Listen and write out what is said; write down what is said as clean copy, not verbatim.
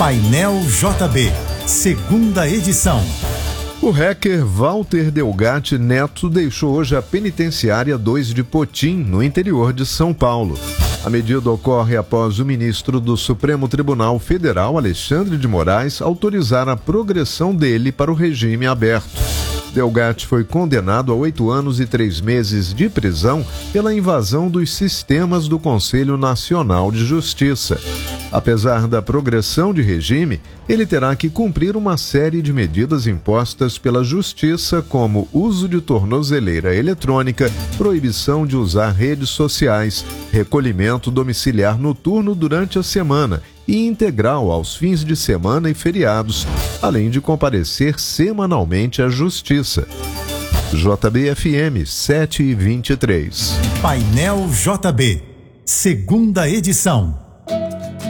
Painel JB, segunda edição. O hacker Walter Delgatti Neto deixou hoje a penitenciária 2 de Potim, no interior de São Paulo. A medida ocorre após o ministro do Supremo Tribunal Federal, Alexandre de Moraes, autorizar a progressão dele para o regime aberto. Delgatti foi condenado a 8 anos e 3 meses de prisão pela invasão dos sistemas do Conselho Nacional de Justiça. Apesar da progressão de regime, ele terá que cumprir uma série de medidas impostas pela Justiça, como uso de tornozeleira eletrônica, proibição de usar redes sociais, recolhimento domiciliar noturno durante a semana e integral aos fins de semana e feriados, além de comparecer semanalmente à Justiça. JB-FM 7h23. Painel JB, segunda edição.